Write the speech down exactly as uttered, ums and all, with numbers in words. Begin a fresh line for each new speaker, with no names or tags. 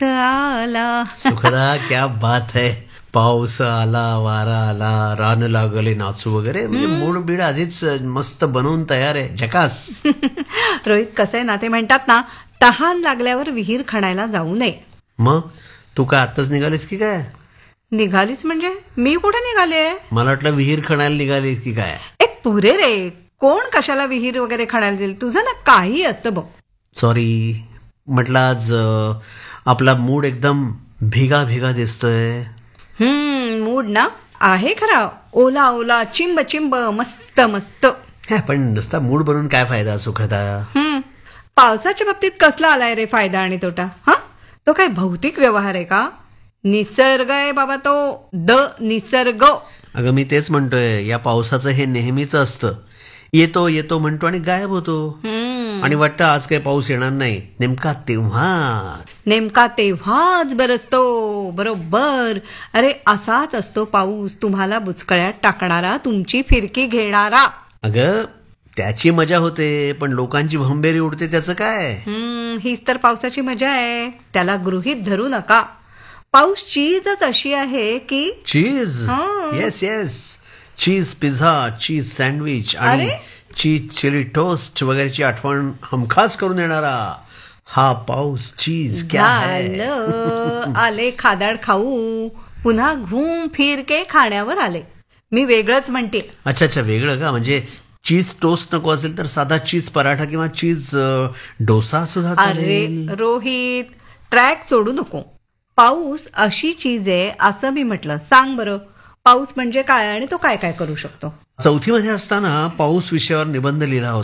मस्त आला.
सुखदा क्या बात है. पाऊस आला, वारा आला, रान लागले नाचू वगैरे, म्हणजे मूड बीड आधीच मस्त बनवून तयार आहे. झकास.
रोहित, कसं आहे ना, ते म्हणतात ना, तहान लागल्यावर विहीर खणायला जाऊ नये.
मग तू काय आत्ताच निघालीस की काय?
निघालीस म्हणजे मी कुठे निघाले?
मला वाटलं विहीर खणायला निघालीस की काय.
ए पुरे रे, कोण कशाला विहीर वगैरे खणायला देईल? तुझं ना काही असतं बघ.
सॉरी, म्हटलं आज अ, आपला मूड एकदम भिगा भिगा दिसतोय.
हम्म मूड ना आहे खरा, ओला ओला, चिंब चिंब, मस्त मस्त.
हा, पण नुसता मूड बनवून काय फायदा सुखदा.
हम्म पावसाच्या बाबतीत कसला आलाय रे फायदा आणि तोटा? हा, तो काय भौतिक व्यवहार आहे का? निसर्ग आहे बाबा तो, द निसर्ग.
अगं मी तेच म्हणतोय, या पावसाचं हे नेहमीच असतं. येतो येतो म्हणतो आणि गायब होतो. आणि वाटतं आज काही पाऊस येणार नाही. नेमका तेव्हा
नेमका तेव्हाच बरसतो. बरोबर. अरे असाच असतो पाऊस, तुम्हाला बुचकळ्यात टाकणारा, तुमची फिरकी घेणारा.
अगं त्याची मजा होते, पण लोकांची भंबेरी उडते त्याचं काय?
हम्म हीच तर पावसाची मजा आहे. त्याला गृहीत धरू नका. पाऊस चीजच अशी आहे की
चीज. Yes yes, cheese pizza, cheese sandwich आणि चीज चिली टोस्ट वगैरेची आठवण हमखास करून येणारा हा पाऊस. चीज क्या है.
आले खादाड खाऊ, पुन्हा घूम फिर के खाण्यावर आले. मी वेगळंच म्हणते.
अच्छा अच्छा, वेगळं का? म्हणजे चीज टोस्ट नको असेल तर साधा चीज पराठा किंवा चीज डोसा सुद्धा चालेल.
अरे रोहित, ट्रॅक सोडू नको. पाऊस अशी चीज आहे असं मी म्हटलं. सांग बरं, पाऊस म्हणजे काय आणि तो काय काय करू शकतो?
चौथीमध्ये असताना पाऊस विषयावर निबंध लिहिला होता.